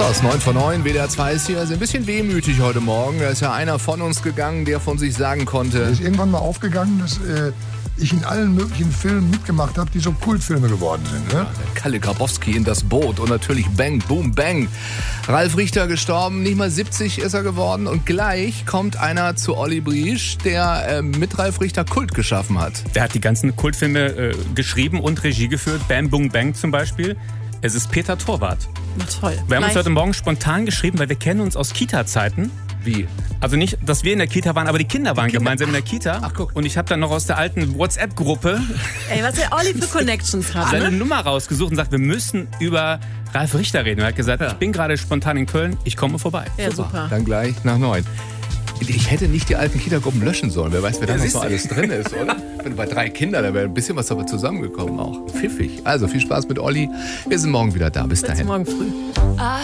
So, es ist 9 vor 9, WDR 2 ist hier. Also ein bisschen wehmütig heute Morgen. Da ist ja einer von uns gegangen, der von sich sagen konnte. Mir ist irgendwann mal aufgegangen, dass ich in allen möglichen Filmen mitgemacht habe, die so Kultfilme geworden sind. Ne? Ja, der Kalle Grabowski in Das Boot und natürlich Bang, Boom, Bang. Ralf Richter gestorben, nicht mal 70 ist er geworden. Und gleich kommt einer zu Olli Briesch, der mit Ralf Richter Kult geschaffen hat. Der hat die ganzen Kultfilme geschrieben und Regie geführt. Bam, Boom, Bang zum Beispiel. Es ist Peter Torwart. Na toll. Wir haben uns heute Morgen spontan geschrieben, weil wir kennen uns aus Kita-Zeiten. Wie? Also nicht, dass wir in der Kita waren, aber die Kinder waren gemeinsam in der Kita. Ach, guck. Und ich habe dann noch aus der alten WhatsApp-Gruppe Ey, was der Olli für Connections hat, seine ne? Nummer rausgesucht und sagt, wir müssen über Ralf Richter reden. Er hat gesagt, ich bin gerade spontan in Köln, ich komme vorbei. Ja, super. Dann gleich nach 9. Ich hätte nicht die alten Kita-Gruppen löschen sollen. Wer weiß, wer da noch so alles drin ist, oder? Wenn bei 3 Kindern, da wäre ein bisschen was dabei zusammengekommen auch. Pfiffig. Also viel Spaß mit Olli. Wir sind morgen wieder da. Bis dahin. Bis morgen früh.